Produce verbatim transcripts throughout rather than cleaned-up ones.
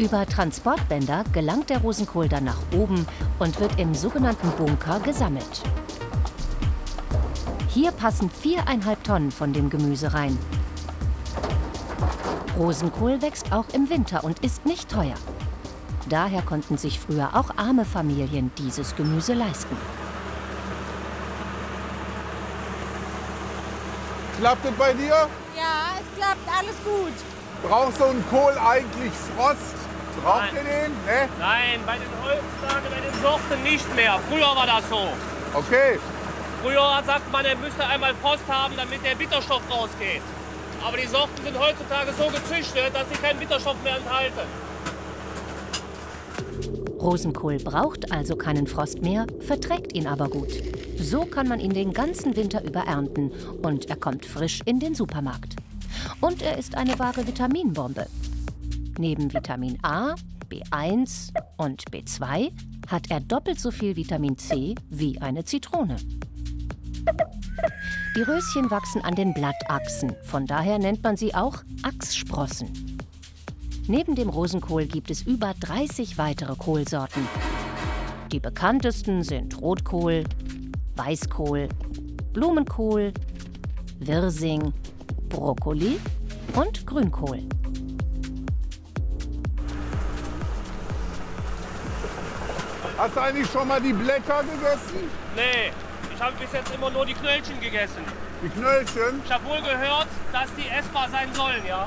Über Transportbänder gelangt der Rosenkohl dann nach oben und wird im sogenannten Bunker gesammelt. Hier passen viereinhalb Tonnen von dem Gemüse rein. Rosenkohl wächst auch im Winter und ist nicht teuer. Daher konnten sich früher auch arme Familien dieses Gemüse leisten. Klappt es bei dir? Ja, es klappt, alles gut. Braucht so ein Kohl eigentlich Frost? Braucht Nein. ihr den? Ne? Nein, bei den heutzutage, bei den Sorten nicht mehr. Früher war das so. Okay. Früher sagt man, er müsste einmal Frost haben, damit der Bitterstoff rausgeht. Aber die Sorten sind heutzutage so gezüchtet, dass sie keinen Bitterstoff mehr enthalten. Rosenkohl braucht also keinen Frost mehr, verträgt ihn aber gut. So kann man ihn den ganzen Winter über ernten und er kommt frisch in den Supermarkt. Und er ist eine wahre Vitaminbombe. Neben Vitamin A, B eins und B zwei hat er doppelt so viel Vitamin C wie eine Zitrone. Die Röschen wachsen an den Blattachsen, von daher nennt man sie auch Achssprossen. Neben dem Rosenkohl gibt es über dreißig weitere Kohlsorten. Die bekanntesten sind Rotkohl, Weißkohl, Blumenkohl, Wirsing, Brokkoli und Grünkohl. Hast du eigentlich schon mal die Blätter gegessen? Nee, ich habe bis jetzt immer nur die Knöllchen gegessen. Die Knöllchen? Ich habe wohl gehört, dass die essbar sein sollen, ja.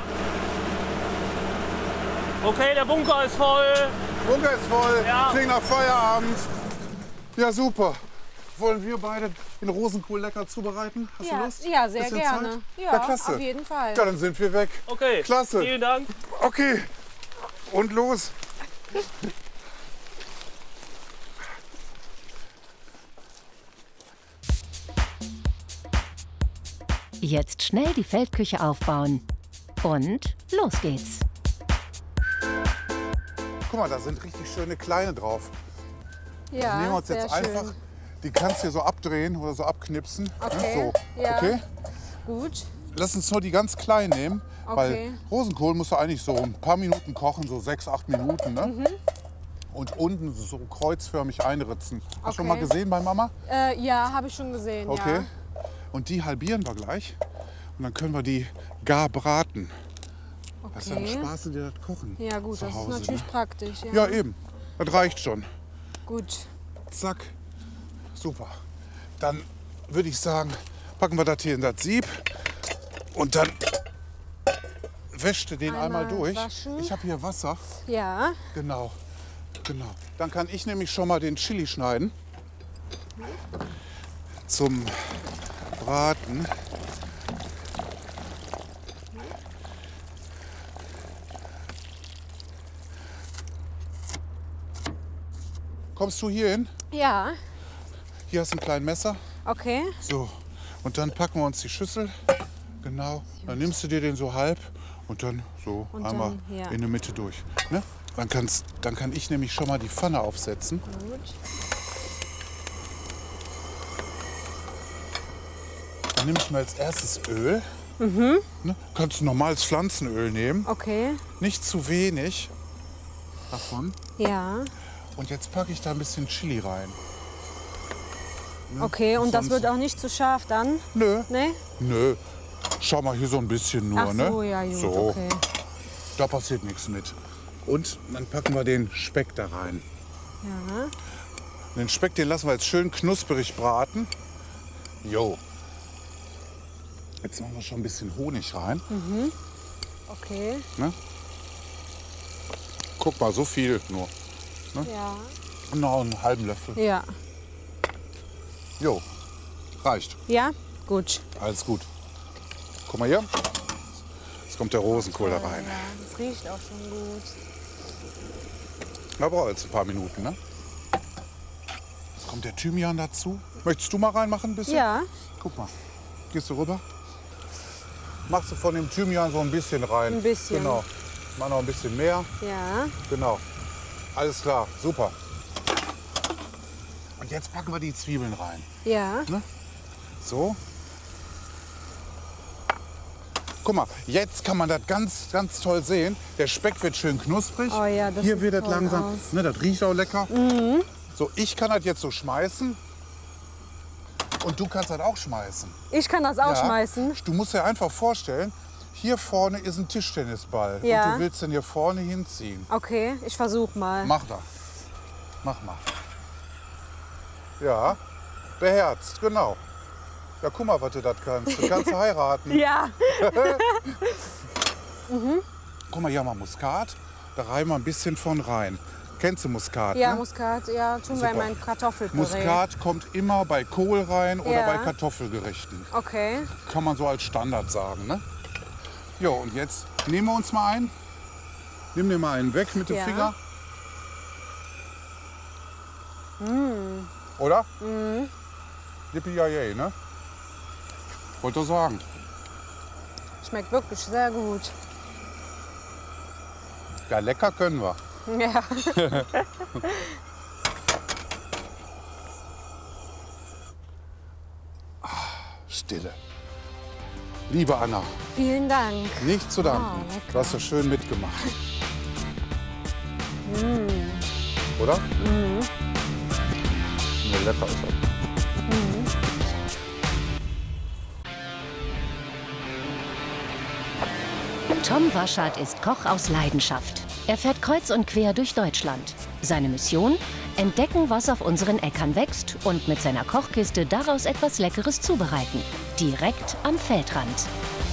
Okay, der Bunker ist voll. Bunker ist voll. Ja. Klingt nach Feierabend. Ja, super. Wollen wir beide den Rosenkohl lecker zubereiten? Hast Ja, du Lust? ja, sehr Bisschen gerne. Zeit? Ja, Ja, klasse. auf jeden Fall. Ja, dann sind wir weg. Okay, Klasse. vielen Dank. Okay. Und los. Jetzt schnell die Feldküche aufbauen. Und los geht's. Guck mal, da sind richtig schöne kleine drauf. Ja, Nehmen wir uns sehr jetzt schön. einfach, die kannst du hier so abdrehen oder so abknipsen. Okay, Ne? So. ja. Okay? Gut. Lass uns nur die ganz kleinen nehmen, Okay. weil Rosenkohl musst du eigentlich so ein paar Minuten kochen, so sechs, acht Minuten. Ne? Mhm. Und unten so kreuzförmig einritzen. Hast du schon mal Okay. gesehen bei Mama? Äh, ja, habe ich schon gesehen, Okay. ja. Und die halbieren wir gleich. Und dann können wir die gar braten. Das ist ja ein Okay. Spaß, dir das kochen. Ja gut, zu das Hause, ist natürlich ne? praktisch. Ja, Ja, eben. Das reicht schon. Gut. Zack. Super. Dann würde ich sagen, packen wir das hier in das Sieb. Und dann wäscht du den einmal, Einmal durch. waschen. Ich habe hier Wasser. Ja. Genau. Genau. Dann kann ich nämlich schon mal den Chili schneiden. Zum Braten. Kommst du hier hin? Ja. Hier hast du ein kleines Messer. Okay. So. Und dann packen wir uns die Schüssel. Genau. Dann nimmst du dir den so halb und dann so Und einmal dann hier. in die Mitte durch. Ne? Dann, kannst, dann kann ich nämlich schon mal die Pfanne aufsetzen. Gut. Dann nehme ich mir als erstes Öl. Mhm. Ne? Kannst du normales Pflanzenöl nehmen. Okay. Nicht zu wenig davon. Ja. Und jetzt packe ich da ein bisschen Chili rein. Ne? Okay, und das Sonst- wird auch nicht zu scharf dann? Nö, Ne? nö. Schau mal hier so ein bisschen nur. Ach so, ne? ja gut, so. okay. Da passiert nichts mit. Und dann packen wir den Speck da rein. Ja. Den Speck, den lassen wir jetzt schön knusperig braten. Jo. Jetzt machen wir schon ein bisschen Honig rein. Okay. Ne? Guck mal, so viel nur. Ja. Und noch einen halben Löffel. Ja. Jo, reicht. Ja? Gut. Alles gut. Guck mal hier. Jetzt kommt der Rosenkohl da rein. Ja, das riecht auch schon gut. Da braucht jetzt ein paar Minuten, ne? Jetzt kommt der Thymian dazu. Möchtest du mal reinmachen ein bisschen? Ja. Guck mal. Gehst du rüber? Machst du von dem Thymian so ein bisschen rein. Ein bisschen. Genau. Mach noch ein bisschen mehr. Ja. Genau. Alles klar. Super. Und jetzt packen wir die Zwiebeln rein. Ja. So. Guck mal, jetzt kann man das ganz, ganz toll sehen. Der Speck wird schön knusprig. Oh ja, das Hier sieht wird es toll langsam. aus. Ne, das riecht auch lecker. Mhm. So, ich kann das jetzt so schmeißen. Und du kannst das auch schmeißen. Ich kann das auch Ja. schmeißen. Du musst dir einfach vorstellen, hier vorne ist ein Tischtennisball. Ja. Und du willst den hier vorne hinziehen. Okay, ich versuche mal. Mach das. Mach mal. Ja, beherzt, genau. Ja, guck mal, was du das kannst. Du kannst heiraten. Ja. Guck mal, hier haben wir Muskat. Da reiben wir ein bisschen von rein. Kennst du Muskat? Ja, ne? Muskat, ja, tun wir in Super. mein Kartoffelpüree. Muskat kommt immer bei Kohl rein oder Ja. bei Kartoffelgerichten. Okay. Kann man so als Standard sagen. Ne? Jo, und jetzt nehmen wir uns mal einen. Nimm dir mal einen weg mit dem Ja. Finger. Oder? Mhm. Yippie-yay, ne? Wollte ich sagen. Schmeckt wirklich sehr gut. Ja, lecker können wir. Ja. Stille. Liebe Anna, Vielen Dank. nicht zu danken. Oh, lecker. Du hast so schön mitgemacht. Oder? Mhm. Ne, lecker ist das. Tom Waschert ist Koch aus Leidenschaft. Er fährt kreuz und quer durch Deutschland. Seine Mission? Entdecken, was auf unseren Äckern wächst und mit seiner Kochkiste daraus etwas Leckeres zubereiten. Direkt am Feldrand.